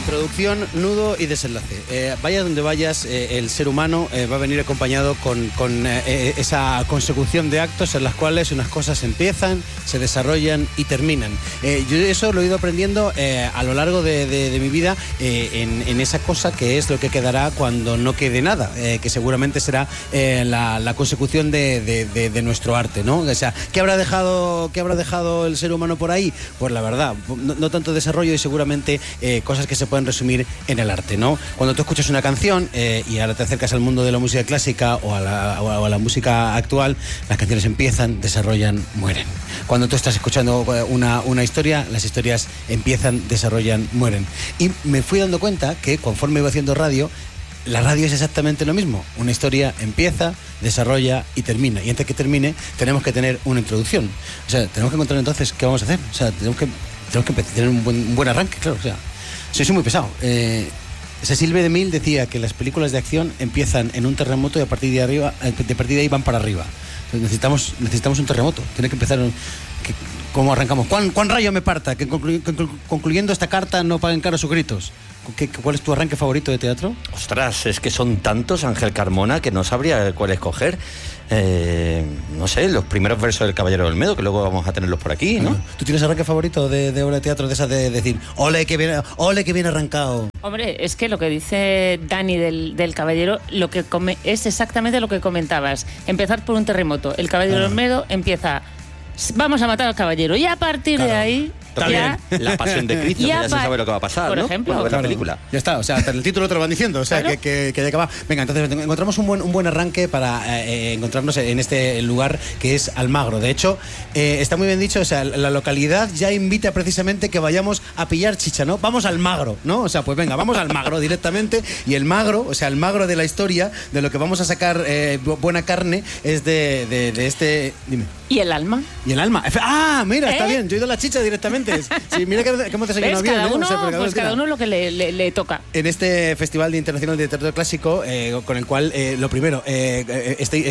Introducción, nudo y desenlace. Vaya donde vayas, el ser humano va a venir acompañado con esa consecución de actos en las cuales unas cosas empiezan, se desarrollan y terminan. Yo eso lo he ido aprendiendo a lo largo de mi vida en esa cosa que es lo que quedará cuando no quede nada, que seguramente será la consecución de nuestro arte, ¿no? O sea, ¿qué habrá dejado el ser humano por ahí? Pues la verdad, no tanto desarrollo y seguramente cosas que se pueden resumir en el arte, ¿no? Cuando tú escuchas una canción y ahora te acercas al mundo de la música clásica o a la música actual, las canciones empiezan, desarrollan, mueren. Cuando tú estás escuchando una historia, las historias empiezan, desarrollan, mueren. Y me fui dando cuenta que conforme iba haciendo radio, la radio es exactamente lo mismo. Una historia empieza, desarrolla y termina. Y antes que termine, tenemos que tener una introducción. O sea, tenemos que encontrar entonces qué vamos a hacer. O sea, tenemos que tener un buen arranque, claro. O sea, soy muy pesado. Cecil B. DeMille decía que las películas de acción empiezan en un terremoto y a partir de ahí van para arriba. Entonces necesitamos un terremoto. Tiene que empezar... ¿Cómo arrancamos? ¿Cuán rayo me parta? Que concluyendo esta carta no paguen caros sus gritos. ¿Cuál es tu arranque favorito de teatro? Ostras, es que son tantos, Ángel Carmona, que no sabría cuál escoger. No sé, los primeros versos del Caballero Olmedo, que luego vamos a tenerlos por aquí, ¿no? ¿Tú tienes arranque favorito de obra de teatro de esas de decir, ole que viene arrancado? Hombre, es que lo que dice Dani del Caballero es exactamente lo que comentabas. Empezar por un terremoto. El Caballero Olmedo empieza... Vamos a matar al caballero. Y a partir de ahí... También la pasión de Cristo, ya se sabe lo que va a pasar, por ¿no? ejemplo. La película. Ya está, o sea, hasta el título te lo van diciendo, o sea, claro. que ya acaba. Venga, entonces encontramos un buen arranque para encontrarnos en este lugar que es Almagro. De hecho, está muy bien dicho, o sea, la localidad ya invita precisamente que vayamos a pillar chicha, ¿no? Vamos al Magro, ¿no? O sea, pues venga, vamos al Magro directamente. Y el Magro, o sea, el Magro de la historia, de lo que vamos a sacar buena carne, es de este... Dime. ¿Y el alma? ¿Y el alma? Ah, mira, está bien, yo he ido a la chicha directamente. Sí, mira que hemos desayunado bien. Cada uno lo que le toca. En este Festival Internacional de Teatro Clásico, con el cual, lo primero, estoy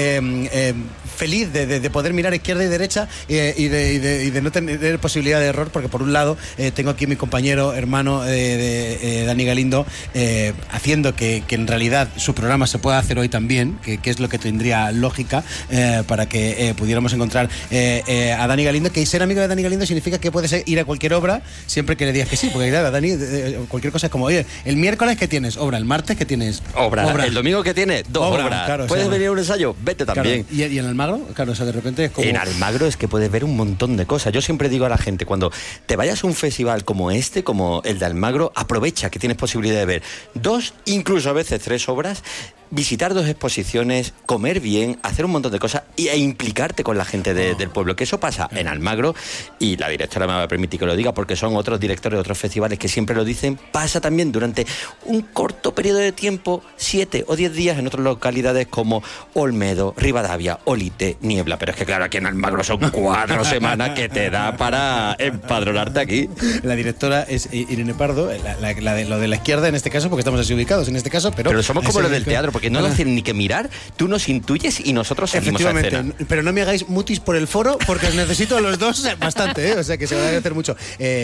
feliz de poder mirar izquierda y derecha y de no tener posibilidad de error, porque por un lado tengo aquí a mi compañero, hermano de Dani Galindo, haciendo que en realidad su programa se pueda hacer hoy también, que es lo que tendría lógica para que pudiéramos encontrar a Dani Galindo, que ser amigo de Dani Galindo significa que puedes ir a cualquier obra siempre que le digas que sí, porque claro, Dani, cualquier cosa es como, oye, el miércoles que tienes obra, el martes que tienes obra. El domingo que tienes obras. Claro, puedes venir a un ensayo, vete también. Claro. ¿Y en Almagro? Claro, o sea, de repente es como... En Almagro es que puedes ver un montón de cosas. Yo siempre digo a la gente, cuando te vayas a un festival como este, como el de Almagro, aprovecha que tienes posibilidad de ver 2, incluso a veces 3 obras, visitar 2 exposiciones, comer bien, hacer un montón de cosas e implicarte con la gente del pueblo, que eso pasa en Almagro, y la directora me va a permitir que lo diga porque son otros directores de otros festivales que siempre lo dicen, pasa también durante un corto periodo de tiempo, 7 o 10 días en otras localidades como Olmedo, Rivadavia, Olite, Niebla, pero es que claro, aquí en Almagro son 4 semanas que te da para empadronarte aquí. La directora es Irene Pardo, lo de la izquierda en este caso, porque estamos así ubicados en este caso, pero somos como los del teatro, porque no lo hacen ni que mirar, tú nos intuyes y nosotros salimos a escena. Pero no me hagáis mutis por el foro, porque os necesito a los dos bastante, o sea que se va a agradecer mucho.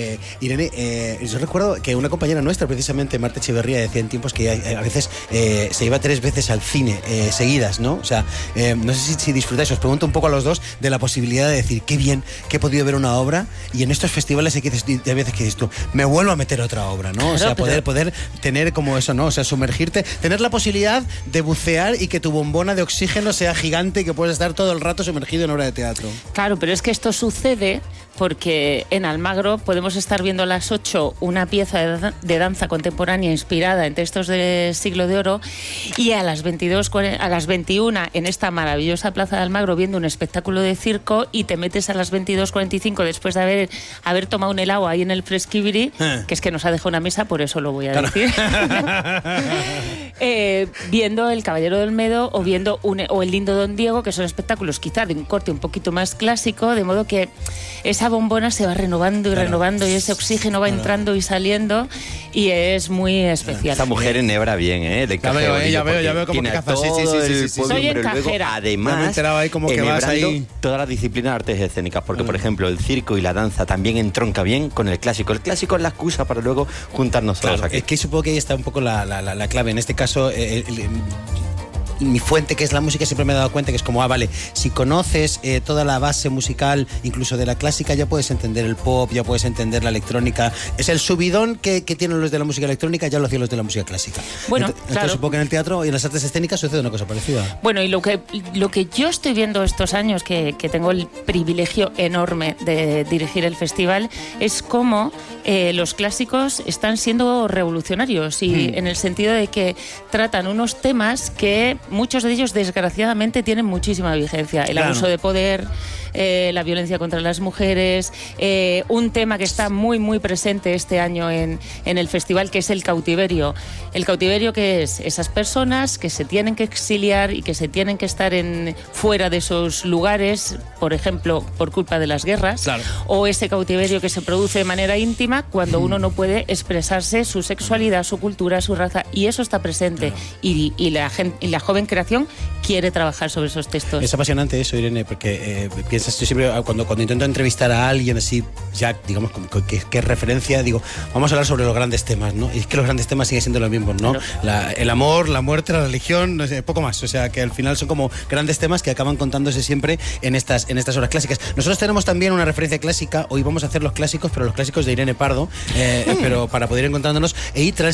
Irene, yo recuerdo que una compañera nuestra, precisamente Marta Echeverría, decía en tiempos que a veces se iba 3 veces al cine seguidas, ¿no? O sea, no sé si disfrutáis, os pregunto un poco a los dos de la posibilidad de decir, qué bien que he podido ver una obra, y en estos festivales hay veces que dices tú, me vuelvo a meter otra obra, ¿no? O sea, poder tener como eso, ¿no? O sea, sumergirte, tener la posibilidad de bucear y que tu bombona de oxígeno sea gigante y que puedas estar todo el rato sumergido en obra de teatro. Claro, pero es que esto sucede porque en Almagro podemos estar viendo a las 8 una pieza de danza contemporánea inspirada en textos del Siglo de Oro, y a las 21 en esta maravillosa plaza de Almagro viendo un espectáculo de circo, y te metes a las 22:45 después de haber tomado un helado ahí en el Fresquibiri, que es que nos ha dejado una mesa, por eso lo voy a decir. Viendo El Caballero de Olmedo o El Lindo Don Diego, que son espectáculos quizá de un corte un poquito más clásico, de modo que es esa bombona se va renovando y renovando y ese oxígeno va entrando y saliendo y es muy especial. Esta mujer enhebra bien, de ya veo como que caza. Sí. Soy encajera. Además, me enteraba ahí como que vas ahí. Todas las disciplinas de artes escénicas, porque por ejemplo el circo y la danza también entronca bien con el clásico. El clásico es la excusa para luego juntarnos todos aquí. Es que supongo que ahí está un poco la clave. En este caso, mi fuente, que es la música, siempre me he dado cuenta que es como, vale, si conoces toda la base musical, incluso de la clásica, ya puedes entender el pop, ya puedes entender la electrónica. Es el subidón que tienen los de la música electrónica, ya lo hacían los de la música clásica. Bueno, entonces supongo que en el teatro y en las artes escénicas sucede una cosa parecida. Bueno, y lo que yo estoy viendo estos años, que tengo el privilegio enorme de dirigir el festival, es cómo los clásicos están siendo revolucionarios y en el sentido de que tratan unos temas que muchos de ellos desgraciadamente tienen muchísima vigencia. El abuso de poder, la violencia contra las mujeres, un tema que está muy muy presente este año en el festival, que es el cautiverio. El cautiverio, que es esas personas que se tienen que exiliar y que se tienen que estar fuera de esos lugares, por ejemplo, por culpa de las guerras, o ese cautiverio que se produce de manera íntima cuando uno no puede expresarse su sexualidad, su cultura, su raza, y eso está presente. Y la joven creación quiere trabajar sobre esos textos. Es apasionante eso, Irene, porque piensas, yo siempre cuando intento entrevistar a alguien así, ya digamos que es referencia, digo, vamos a hablar sobre los grandes temas, ¿no? Y es que los grandes temas siguen siendo los mismos, ¿no? Claro. El amor, la muerte, la religión, no sé, poco más. O sea, que al final son como grandes temas que acaban contándose siempre en estas horas clásicas. Nosotros tenemos también una referencia clásica. Hoy vamos a hacer los clásicos, pero los clásicos de Irene Pardo, pero para poder ir encontrándonos.